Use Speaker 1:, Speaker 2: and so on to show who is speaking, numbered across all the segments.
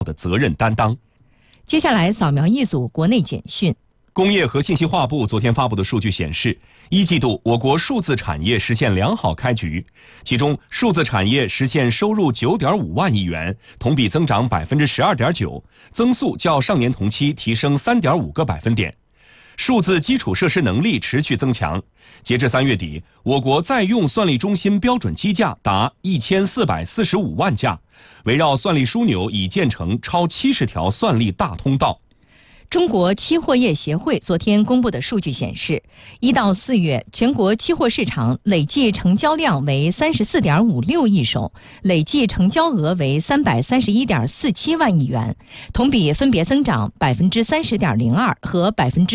Speaker 1: 的责任担当。
Speaker 2: 接下来扫描一组国内简讯。
Speaker 1: 工业和信息化部昨天发布的数据显示，一季度我国数字产业实现良好开局，其中数字产业实现收入9.5万亿元，同比增长12.9%，增速较上年同期提升3.5个百分点。数字基础设施能力持续增强，截至3月底，我国在用算力中心标准机架达1445万架，围绕算力枢纽已建成超70条算力大通道。
Speaker 2: 中国期货业协会昨天公布的数据显示，1到4月全国期货市场累计成交量为34.56亿手，累计成交额为331.47万亿元，同比分别增长30.02%和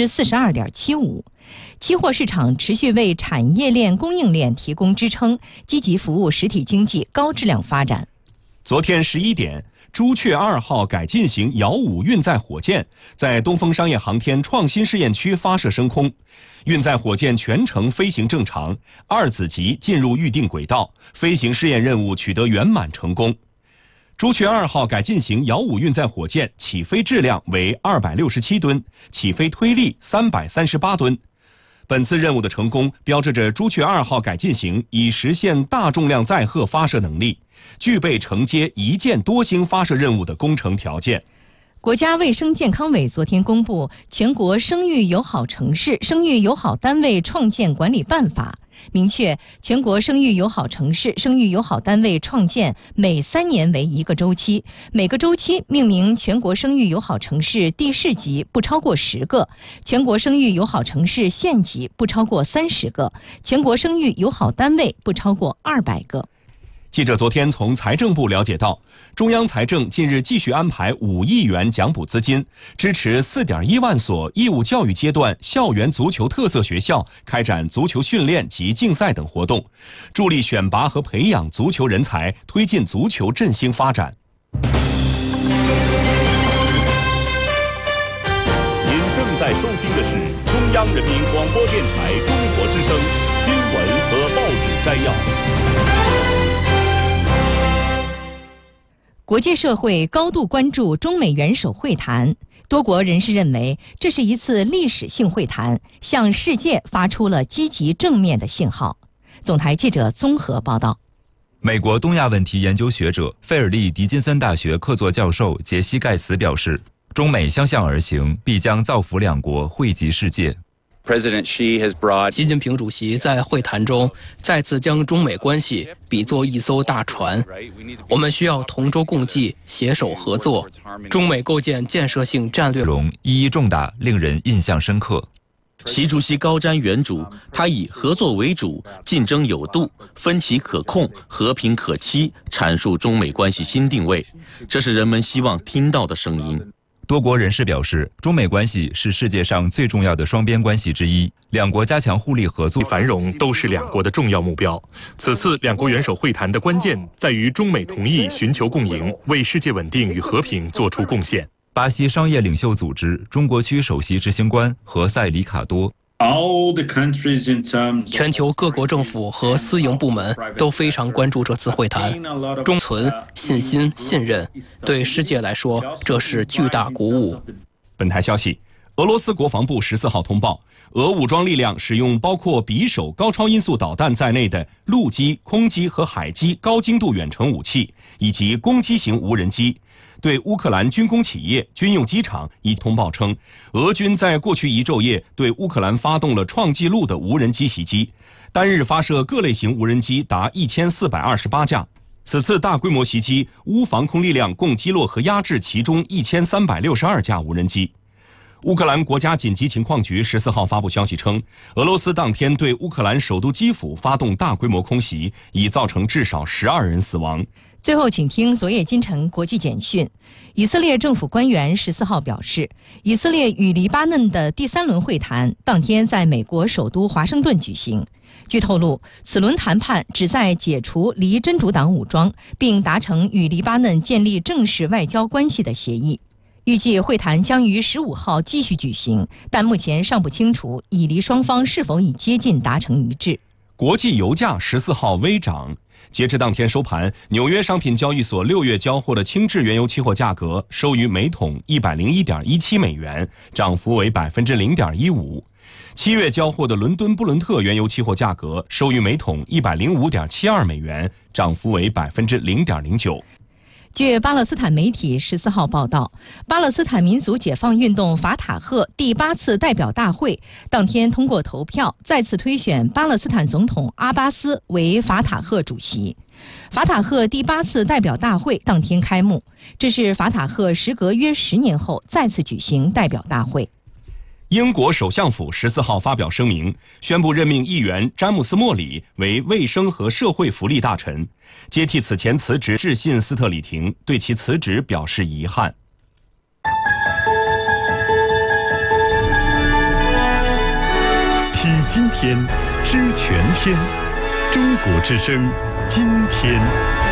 Speaker 2: 42.75%。期货市场持续为产业链、供应链提供支撑，积极服务实体经济高质量发展。
Speaker 1: 昨天11点，朱雀2号改进型遥5运载火箭在东风商业航天创新试验区发射升空，运载火箭全程飞行正常，2子级进入预定轨道，飞行试验任务取得圆满成功。朱雀2号改进型遥5运载火箭起飞质量为267吨，起飞推力338吨。本次任务的成功标志着朱雀2号改进型已实现大重量载荷发射能力，具备承接一箭多星发射任务的工程条件。
Speaker 2: 国家卫生健康委昨天公布《全国生育友好城市、生育友好单位创建管理办法》，明确全国生育友好城市、生育友好单位创建每3年为1个周期，每个周期命名全国生育友好城市地市级不超过10个，全国生育友好城市县级不超过30个，全国生育友好单位不超过200个。
Speaker 1: 记者昨天从财政部了解到，中央财政近日继续安排5亿元奖补资金，支持4.1万所义务教育阶段校园足球特色学校开展足球训练及竞赛等活动，助力选拔和培养足球人才，推进足球振兴发展。
Speaker 3: 您正在收听的是中央人民广播电台中国之声新闻和报纸摘要。
Speaker 2: 国际社会高度关注中美元首会谈，多国人士认为这是一次历史性会谈，向世界发出了积极正面的信号。总台记者综合报道。
Speaker 4: 美国东亚问题研究学者、费尔利狄金森大学客座教授杰西·盖茨表示，中美相向而行，必将造福两国，惠及世界。
Speaker 5: 习近平主席在会谈中再次将中美关系比作一艘大船，我们需要同舟共济，携手合作，中美构建建设性战略。
Speaker 4: 意义重大，令人印象深刻。
Speaker 6: 习主席高瞻远瞩，他以合作为主、竞争有度、分歧可控、和平可期阐述中美关系新定位，这是人们希望听到的声音。
Speaker 4: 多国人士表示，中美关系是世界上最重要的双边关系之一，两国加强互利合作、
Speaker 7: 繁荣都是两国的重要目标。此次两国元首会谈的关键在于中美同意寻求共赢，为世界稳定与和平做出贡献。
Speaker 4: 巴西商业领袖组织中国区首席执行官何塞·里卡多。
Speaker 5: 全球各国政府和私营部门都非常关注这次会谈，中存信心、信任，对世界来说这是巨大鼓舞。
Speaker 1: 本台消息，俄罗斯国防部14号通报，俄武装力量使用包括匕首高超音速导弹在内的陆基、空基和海基高精度远程武器，以及攻击型无人机，对乌克兰军工企业、军用机场已通报称，俄军在过去1昼夜对乌克兰发动了创纪录的无人机袭击，单日发射各类型无人机达1428架。此次大规模袭击，乌防空力量共击落和压制其中1362架无人机。乌克兰国家紧急情况局14号发布消息称，俄罗斯当天对乌克兰首都基辅发动大规模空袭，已造成至少12人死亡。
Speaker 2: 最后请听昨夜今晨国际简讯。以色列政府官员14号表示，以色列与黎巴嫩的第3轮会谈当天在美国首都华盛顿举行。据透露，此轮谈判旨在解除黎真主党武装，并达成与黎巴嫩建立正式外交关系的协议。预计会谈将于15号继续举行，但目前尚不清楚以黎双方是否已接近达成一致。
Speaker 1: 国际油价14号微涨， 截至当天收盘，纽约商品交易所6月交货的轻质原油期货价格收于每桶101.17美元，涨幅为0.15%。7月交货的伦敦布伦特原油期货价格收于每桶105.72美元，涨幅为0.09%。
Speaker 2: 据巴勒斯坦媒体14号报道，巴勒斯坦民族解放运动法塔赫第8次代表大会当天通过投票，再次推选巴勒斯坦总统阿巴斯为法塔赫主席。法塔赫第8次代表大会当天开幕，这是法塔赫时隔约10年后再次举行代表大会。
Speaker 1: 英国首相府14号发表声明，宣布任命议员詹姆斯·莫里为卫生和社会福利大臣，接替此前辞职致信斯特里廷，对其辞职表示遗憾。
Speaker 3: 听今天，知全天，中国之声，今天。